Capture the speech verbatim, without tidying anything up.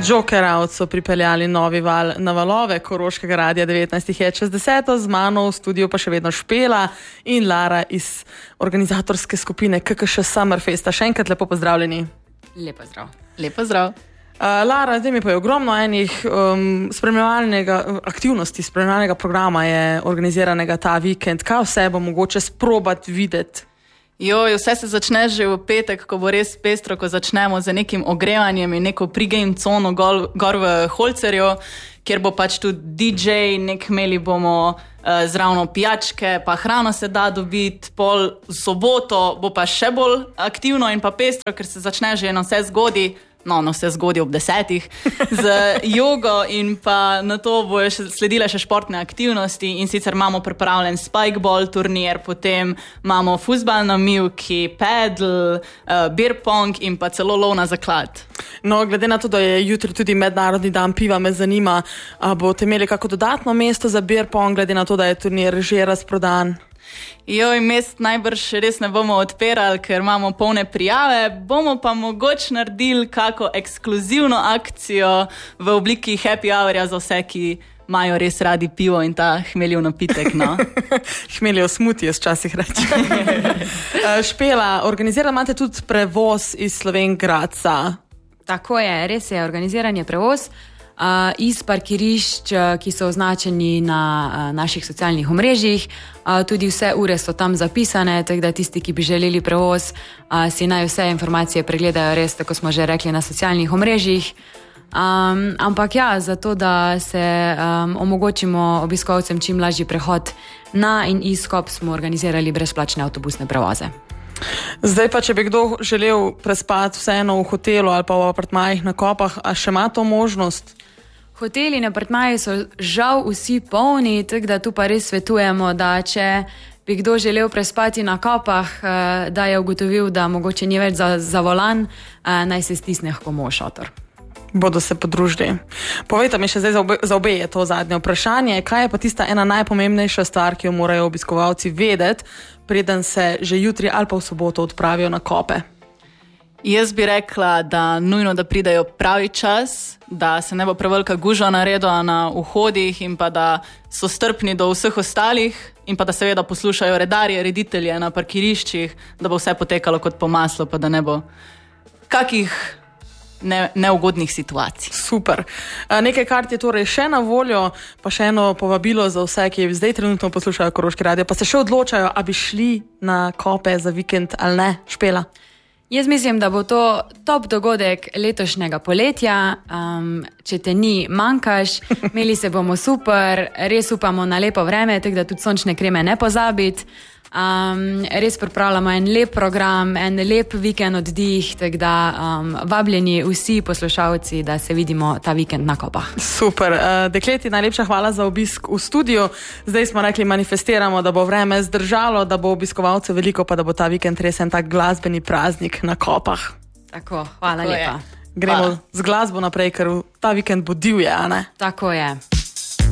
Joker Out so pripeljali novi val na valove Koroškega radia devetnajst je čez deseto, z mano v studiu pa še vedno Špela in Lara iz organizatorske skupine K K Š Summerfesta. Še enkrat lepo pozdravljeni. Lepo zdrav. Lepo zdrav. Uh, Lara, zdaj mi pa je ogromno enih um, spremljevalnega aktivnosti, spremljevalnega programa je organiziranega ta vikend. Kaj vse bo mogoče sprobati videti? Joj, vse se začne že v petek, ko bo res pestro, ko začnemo z nekim ogrevanjem in neko pre-game cono gor, gor v Holcerju, kjer bo pač tudi D J, nek imeli bomo uh, zravno pijačke, pa hrano se da dobiti, pol v soboto bo pa še bolj aktivno in pa pestro, ker se začne že na vse zgodi. No, no, vse zgodi ob desetih, z jogo in pa na to bojo še sledile še športne aktivnosti in sicer imamo pripravljen spikeball turnir, potem imamo fuzbal na mivki, pedal, uh, beer pong in pa celo lov na zaklad. No, glede na to, da je jutri tudi mednarodni dan piva, me zanima, a boste imeli kako dodatno mesto za beer pong, glede na to, da je turnir že razprodan? Joj, mest najbrž res ne bomo odpirali, ker imamo polne prijave, bomo pa mogoče naredili kako ekskluzivno akcijo v obliki happy hourja za vse, ki imajo res radi pivo in ta hmeljiv napitek, no. Hmeljiv smoothie, včasih rečem. Špela, organizirali imate tudi prevoz iz Slovenj Gradca. Tako je, res je, organiziran je prevoz uh, iz parkirišč, ki so označeni na uh, naših socialnih omrežjih. Uh, tudi vse ure so tam zapisane, tako da tisti, ki bi želeli prevoz, uh, si naj vse informacije pregledajo res, tako smo že rekli, na socialnih omrežjih. Um, ampak ja, zato, da se um, omogočimo obiskovalcem čim lažji prehod na in iz Kop, smo organizirali brezplačne avtobusne prevoze. Zdaj pa, če bi kdo želel prespati vseeno v hotelu ali pa v apartmajih na Kopah, a še ima to možnost? Hoteli in apartmaji so žal vsi polni, tako da tu pa res svetujemo, da če bi kdo želel prespati na Kopah, da je ugotovil, da mogoče ni več za, za volan, naj se stisne komu šotor. Bodo se podružili. Povejte mi še zdaj, za obe, za obe je to zadnje vprašanje, kaj je pa tista ena najpomembnejša stvar, ki jo morajo obiskovalci vedeti, preden se že jutri ali pa v soboto odpravijo na Kope? Jaz bi rekla, da nujno, da pridajo pravi čas, da se ne bo prevelika gužva naredila na vhodih in pa da so strpni do vseh ostalih in pa da seveda poslušajo redarje, reditelje na parkiriščih, da bo vse potekalo kot po maslu, pa da ne bo kakih ne, neugodnih situacij. Super. Nekaj kart je torej še na voljo, pa še eno povabilo za vse, ki zdaj trenutno poslušajo Koroški radio, pa se še odločajo, a bi šli na Kope za vikend ali ne, Špela? Jaz mislim, da bo to top dogodek letošnjega poletja, um, če te ni, manjkaš, imeli se bomo super, res upamo na lepo vreme, tako da tudi sončne kreme ne pozabiti. Um, res pripravljamo en lep program, en lep vikend oddih, tako da um, vabljeni vsi poslušalci, da se vidimo ta vikend na Kopah. Super. Uh, dekleti, najlepša hvala za obisk v studiu. Zdaj smo rekli, manifestiramo, da bo vreme zdržalo, da bo obiskovalcev veliko, pa da bo ta vikend res en tak glasbeni praznik na Kopah. Tako, hvala Tako lepa. je. Gremo Hvala. z glasbo naprej, ker ta vikend bo divje, a ne? Tako je.